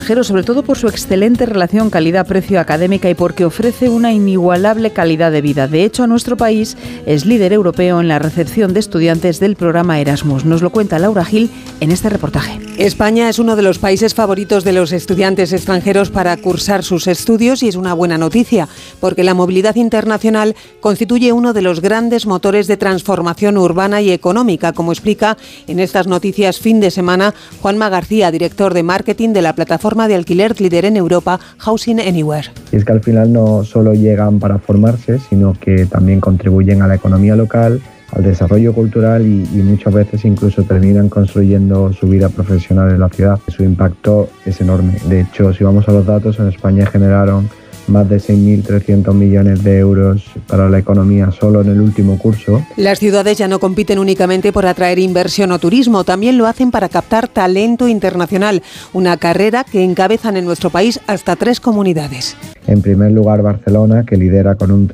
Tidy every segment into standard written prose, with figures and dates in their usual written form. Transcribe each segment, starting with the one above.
Sobre todo por su excelente relación calidad-precio académica y porque ofrece una inigualable calidad de vida. De hecho, nuestro país es líder europeo en la recepción de estudiantes del programa Erasmus. Nos lo cuenta Laura Gil en este reportaje. España es uno de los países favoritos de los estudiantes extranjeros para cursar sus estudios y es una buena noticia, porque la movilidad internacional constituye uno de los grandes motores de transformación urbana y económica, como explica en estas noticias fin de semana Juanma García, director de marketing de la plataforma de alquiler líder en Europa, Housing Anywhere. Y es que al final no solo llegan para formarse, sino que también contribuyen a la economía local, al desarrollo cultural y muchas veces incluso terminan construyendo su vida profesional en la ciudad. Su impacto es enorme. De hecho, si vamos a los datos, en España generaron más de 6.300 millones de euros para la economía solo en el último curso. Las ciudades ya no compiten únicamente por atraer inversión o turismo, también lo hacen para captar talento internacional, una carrera que encabezan en nuestro país hasta 3 comunidades. En primer lugar, Barcelona, que lidera con un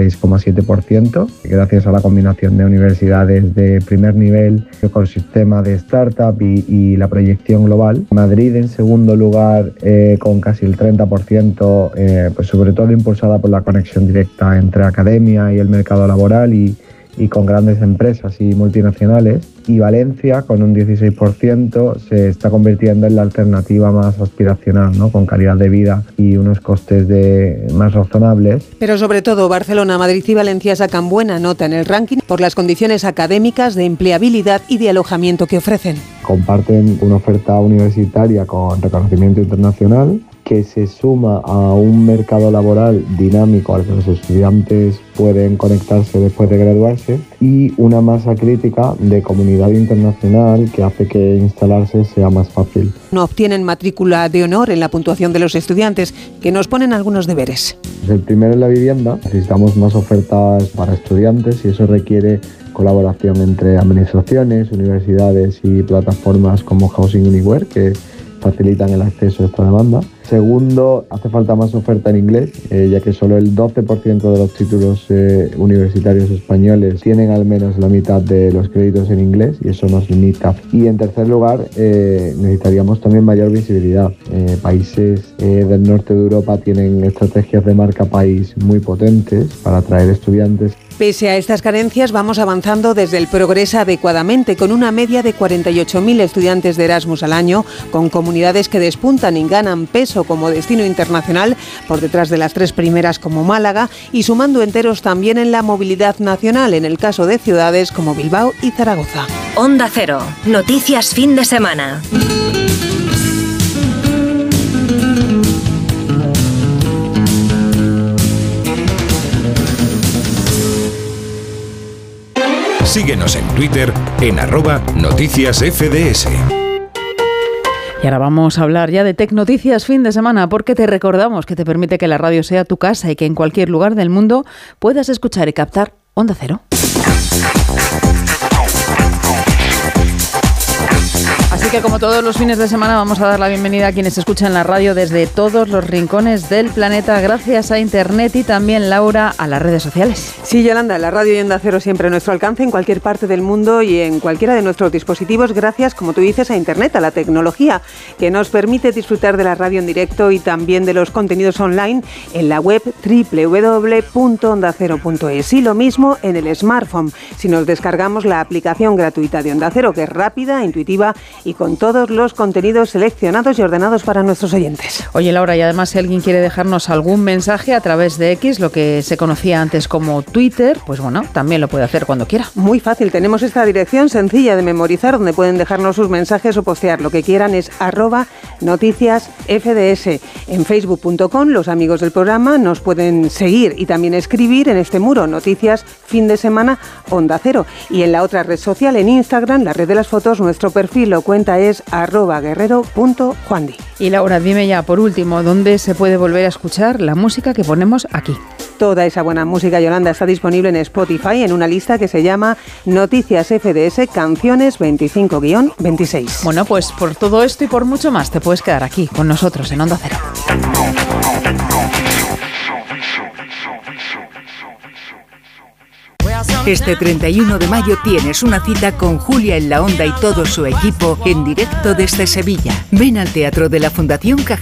36,7%, gracias a la combinación de universidades de primer nivel, ecosistema de startup y la proyección global. Madrid, en segundo lugar, con casi el 30%, pues sobre todo impulsada por la conexión directa entre academia y el mercado laboral y con grandes empresas y multinacionales. Y Valencia, con un 16%, se está convirtiendo en la alternativa más aspiracional, ¿no? Con calidad de vida y unos costes más razonables. Pero sobre todo Barcelona, Madrid y Valencia sacan buena nota en el ranking por las condiciones académicas, de empleabilidad y de alojamiento que ofrecen. Comparten una oferta universitaria con reconocimiento internacional que se suma a un mercado laboral dinámico al que los estudiantes pueden conectarse después de graduarse y una masa crítica de comunidad internacional que hace que instalarse sea más fácil. No obtienen matrícula de honor en la puntuación de los estudiantes, que nos ponen algunos deberes. El primero es la vivienda. Necesitamos más ofertas para estudiantes y eso requiere colaboración entre administraciones, universidades y plataformas como Housing Anywhere, que facilitan el acceso a esta demanda. Segundo, hace falta más oferta en inglés, ya que solo el 12% de los títulos universitarios españoles tienen al menos la mitad de los créditos en inglés y eso nos limita. Y en tercer lugar, necesitaríamos también mayor visibilidad. Países del norte de Europa tienen estrategias de marca país muy potentes para atraer estudiantes. Pese a estas carencias, vamos avanzando desde el Progresa adecuadamente, con una media de 48.000 estudiantes de Erasmus al año, con comunidades que despuntan y ganan peso como destino internacional, por detrás de las 3 primeras como Málaga, y sumando enteros también en la movilidad nacional, en el caso de ciudades como Bilbao y Zaragoza. Onda Cero, noticias fin de semana. Síguenos en Twitter en @noticiasfds. Y ahora vamos a hablar ya de Tech Noticias fin de semana, porque te recordamos que te permite que la radio sea tu casa y que en cualquier lugar del mundo puedas escuchar y captar Onda Cero. Así que como todos los fines de semana vamos a dar la bienvenida a quienes escuchan la radio desde todos los rincones del planeta gracias a Internet y también, Laura, a las redes sociales. Sí, Yolanda, la radio y Onda Cero siempre a nuestro alcance en cualquier parte del mundo y en cualquiera de nuestros dispositivos gracias, como tú dices, a Internet, a la tecnología que nos permite disfrutar de la radio en directo y también de los contenidos online en la web www.ondacero.es y lo mismo en el smartphone si nos descargamos la aplicación gratuita de Onda Cero, que es rápida, intuitiva y con todos los contenidos seleccionados y ordenados para nuestros oyentes. Oye, Laura, y además si alguien quiere dejarnos algún mensaje a través de X, lo que se conocía antes como Twitter, pues bueno, también lo puede hacer cuando quiera. Muy fácil, tenemos esta dirección sencilla de memorizar donde pueden dejarnos sus mensajes o postear lo que quieran, es @noticiasfds. En facebook.com los amigos del programa nos pueden seguir y también escribir en este muro Noticias Fin de Semana Onda Cero. Y en la otra red social, en Instagram, la red de las fotos, nuestro perfil o cuenta es @guerrero.juandi. Y Laura, dime ya por último, ¿dónde se puede volver a escuchar la música que ponemos aquí? Toda esa buena música, Yolanda, está disponible en Spotify en una lista que se llama Noticias FDS Canciones 25-26. Bueno, pues por todo esto y por mucho más te puedes quedar aquí con nosotros en Onda Cero. Este 31 de mayo tienes una cita con Julia en la Onda y todo su equipo en directo desde Sevilla. Ven al Teatro de la Fundación Cajasol